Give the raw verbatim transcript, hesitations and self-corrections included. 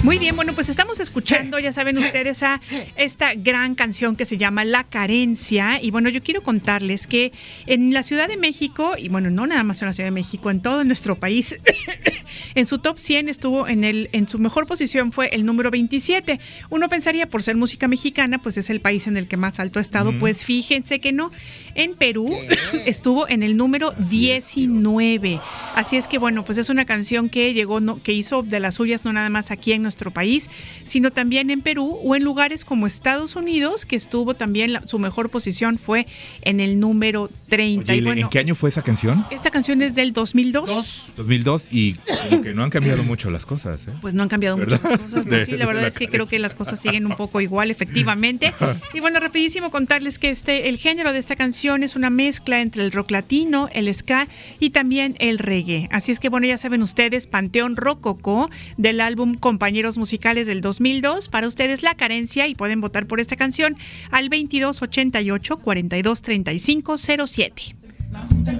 Muy bien, bueno, pues estamos escuchando, ya saben ustedes, a esta gran canción que se llama La Carencia. Y bueno, yo quiero contarles que en la Ciudad de México, y bueno, no nada más en la Ciudad de México, en todo nuestro país, en su top cien estuvo en el en su mejor posición fue el número veintisiete. Uno pensaría, por ser música mexicana, pues es el país en el que más alto ha estado. Mm. Pues fíjense que no. En Perú estuvo en el número diecinueve. Así es que bueno, pues es una canción que llegó, no, que hizo de las suyas, no nada más aquí en nuestro país, sino también en Perú o en lugares como Estados Unidos, que estuvo también, la, su mejor posición fue en el número treinta. Oye, y bueno, ¿en qué año fue esa canción? Esta canción es del dos mil dos. dos mil dos, y como que no han cambiado mucho las cosas, ¿eh? Pues no han cambiado mucho las cosas. Pues sí, la verdad es que creo que las cosas siguen un poco igual, efectivamente. Y bueno, rapidísimo contarles que este el género de esta canción es una mezcla entre el rock latino, el ska y también el reggae. Así es que bueno, ya saben ustedes, Panteón Rococó, del álbum Compañeros Musicales del dos mil dos, para ustedes La Carencia, y pueden votar por esta canción al veintidós ochenta y ocho cuarenta y dos treinta y cinco cero siete.